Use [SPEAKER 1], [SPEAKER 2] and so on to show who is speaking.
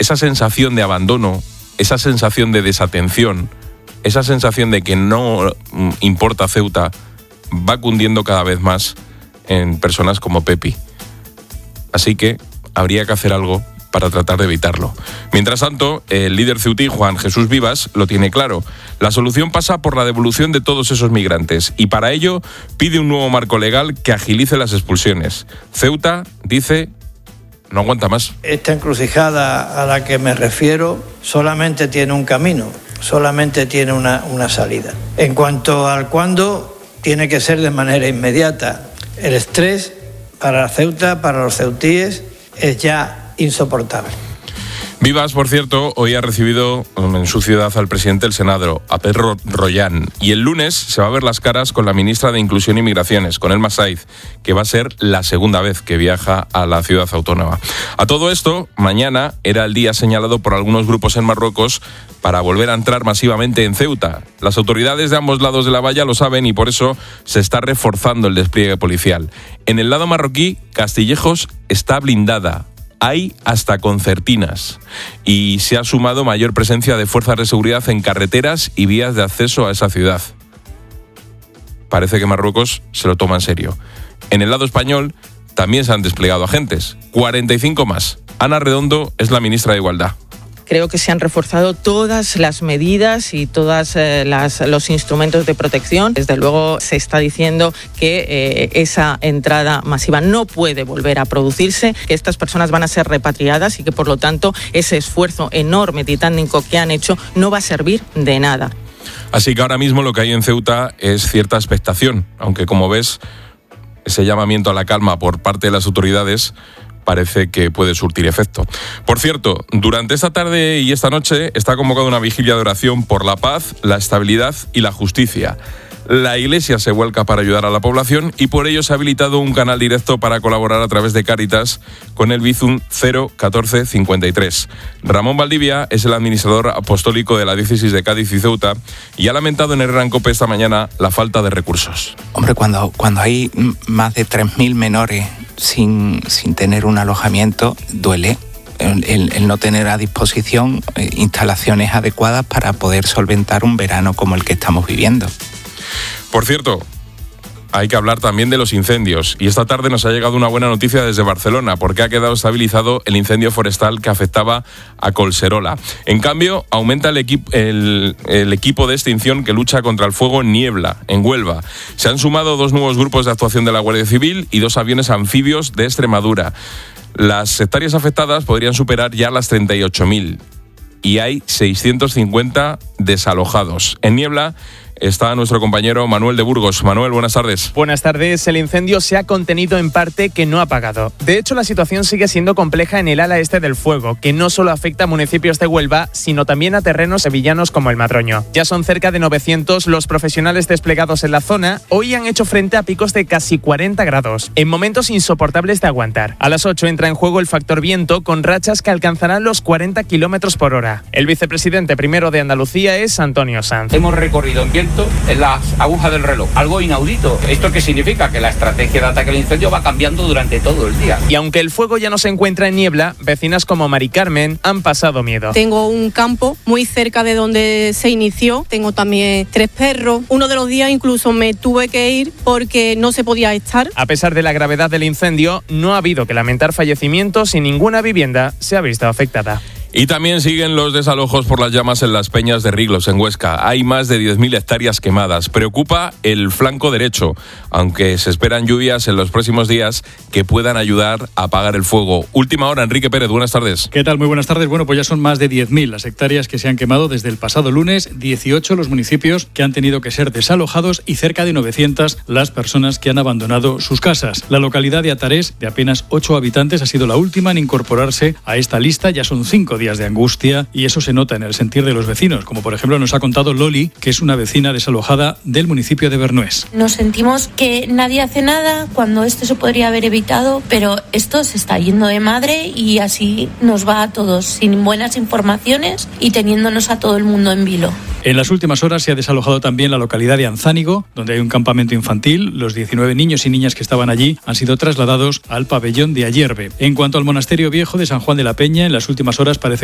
[SPEAKER 1] esa sensación de abandono, esa sensación de desatención, esa sensación de que no importa Ceuta, va cundiendo cada vez más en personas como Pepi. Así que habría que hacer algo para tratar de evitarlo. Mientras tanto, el líder ceutí, Juan Jesús Vivas, lo tiene claro. La solución pasa por la devolución de todos esos migrantes y para ello pide un nuevo marco legal que agilice las expulsiones. Ceuta, dice, no aguanta más.
[SPEAKER 2] Esta encrucijada a la que me refiero solamente tiene un camino, solamente tiene una salida. En cuanto al cuándo, tiene que ser de manera inmediata. El estrés para Ceuta, para los ceutíes, es ya insoportable.
[SPEAKER 1] Vivas, por cierto, hoy ha recibido en su ciudad al presidente del Senado, a Pedro Rollán, y el lunes se va a ver las caras con la ministra de Inclusión y Migraciones, con Elma Saiz, que va a ser la segunda vez que viaja a la ciudad autónoma. A todo esto, mañana era el día señalado por algunos grupos en Marruecos para volver a entrar masivamente en Ceuta. Las autoridades de ambos lados de la valla lo saben y por eso se está reforzando el despliegue policial. En el lado marroquí, Castillejos está blindada. Hay hasta concertinas y se ha sumado mayor presencia de fuerzas de seguridad en carreteras y vías de acceso a esa ciudad. Parece que Marruecos se lo toma en serio. En el lado español también se han desplegado agentes, 45 más. Ana Redondo es la ministra de Igualdad.
[SPEAKER 3] Creo que se han reforzado todas las medidas y todos los instrumentos de protección. Desde luego se está diciendo que esa entrada masiva no puede volver a producirse, que estas personas van a ser repatriadas y que por lo tanto ese esfuerzo enorme, titánico que han hecho no va a servir de nada.
[SPEAKER 1] Así que ahora mismo lo que hay en Ceuta es cierta expectación, aunque como ves, ese llamamiento a la calma por parte de las autoridades parece que puede surtir efecto. Por cierto, durante esta tarde y esta noche está convocada una vigilia de oración por la paz, la estabilidad y la justicia. La Iglesia se vuelca para ayudar a la población y por ello se ha habilitado un canal directo para colaborar a través de Cáritas con el Bizum 01453. Ramón Valdivia es el administrador apostólico de la diócesis de Cádiz y Ceuta y ha lamentado en Herrera en COPE esta mañana la falta de recursos.
[SPEAKER 4] Hombre, cuando hay más de 3.000 menores sin tener un alojamiento, duele. El no tener a disposición instalaciones adecuadas para poder solventar un verano como el que estamos viviendo.
[SPEAKER 1] Por cierto, hay que hablar también de los incendios. Y esta tarde nos ha llegado una buena noticia desde Barcelona, porque ha quedado estabilizado el incendio forestal que afectaba a Collserola. En cambio, aumenta el equipo de extinción que lucha contra el fuego en Niebla, en Huelva. Se han sumado 2 nuevos grupos de actuación de la Guardia Civil y 2 aviones anfibios de Extremadura. Las hectáreas afectadas podrían superar ya las 38.000 y hay 650 desalojados. En Niebla está nuestro compañero Manuel de Burgos. Manuel, buenas tardes.
[SPEAKER 5] Buenas tardes. El incendio se ha contenido en parte, que no ha apagado. De hecho, la situación sigue siendo compleja en el ala este del fuego, que no solo afecta a municipios de Huelva, sino también a terrenos sevillanos como el Madroño. Ya son cerca de 900 los profesionales desplegados en la zona. Hoy han hecho frente a picos de casi 40 grados, en momentos insoportables de aguantar. A las 8 entra en juego el factor viento, con rachas que alcanzarán los 40 kilómetros por hora. El vicepresidente primero de Andalucía es Antonio Sanz.
[SPEAKER 6] Hemos recorrido en viento en las agujas del reloj, algo inaudito. ¿Esto qué significa? Que la estrategia de ataque al incendio va cambiando durante todo el día.
[SPEAKER 5] Y aunque el fuego ya no se encuentra en Niebla, vecinas como Mari Carmen han pasado miedo.
[SPEAKER 7] Tengo un campo muy cerca de donde se inició, tengo también 3 perros. Uno de los días incluso me tuve que ir porque no se podía estar.
[SPEAKER 5] A pesar de la gravedad del incendio, no ha habido que lamentar fallecimientos y ninguna vivienda se ha visto afectada.
[SPEAKER 1] Y también siguen los desalojos por las llamas en las peñas de Riglos, en Huesca. Hay más de 10.000 hectáreas quemadas. Preocupa el flanco derecho, aunque se esperan lluvias en los próximos días que puedan ayudar a apagar el fuego. Última hora, Enrique Pérez, buenas tardes.
[SPEAKER 8] ¿Qué tal? Muy buenas tardes. Bueno, pues ya son más de 10.000 las hectáreas que se han quemado desde el pasado lunes, 18 los municipios que han tenido que ser desalojados y cerca de 900 las personas que han abandonado sus casas. La localidad de Atarés, de apenas 8 habitantes, ha sido la última en incorporarse a esta lista. Ya son 5 días de angustia y eso se nota en el sentir de los vecinos, como por ejemplo nos ha contado Loli, que es una vecina desalojada del municipio de Bernués.
[SPEAKER 9] Nos sentimos que nadie hace nada cuando esto se podría haber evitado, pero esto se está yendo de madre y así nos va a todos, sin buenas informaciones y teniéndonos a todo el mundo en vilo.
[SPEAKER 8] En las últimas horas se ha desalojado también la localidad de Anzánigo, donde hay un campamento infantil. Los 19 niños y niñas que estaban allí han sido trasladados al pabellón de Ayerbe. En cuanto al monasterio viejo de San Juan de la Peña, en las últimas horas parece